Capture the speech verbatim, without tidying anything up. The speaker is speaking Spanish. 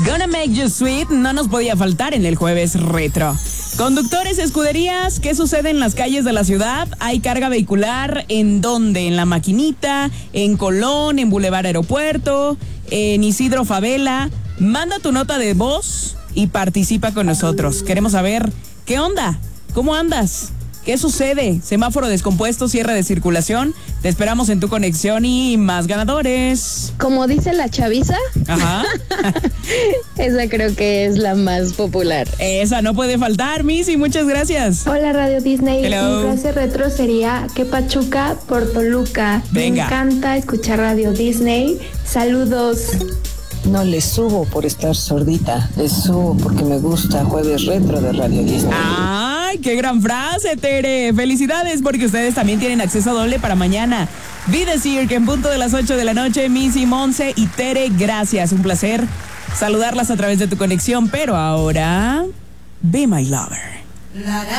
Gonna Make You Sweet no nos podía faltar en el jueves retro. Conductores, escuderías, ¿qué sucede en las calles de la ciudad? ¿Hay carga vehicular? ¿En dónde? ¿En La Maquinita? ¿En Colón? ¿En Boulevard Aeropuerto? ¿En Isidro Favela? Manda tu nota de voz y participa con nosotros. Queremos saber, ¿qué onda? ¿Cómo andas? ¿Qué sucede? Semáforo descompuesto, cierre de circulación. Te esperamos en tu conexión y más ganadores. Como dice la chaviza. Ajá. Esa creo que es la más popular. Esa no puede faltar, Missy. Muchas gracias. Hola, Radio Disney. Hello. Mi frase retro sería que Pachuca por Toluca. Venga. Me encanta escuchar Radio Disney. Saludos. No le subo por estar sordita, le subo porque me gusta Jueves Retro de Radio Disney. ¡Ay, qué gran frase, Tere! Felicidades porque ustedes también tienen acceso doble para mañana. Vi decir que en punto de las ocho de la noche, Missy, Monse y Tere, gracias. Un placer saludarlas a través de tu conexión, pero ahora, Be My Lover.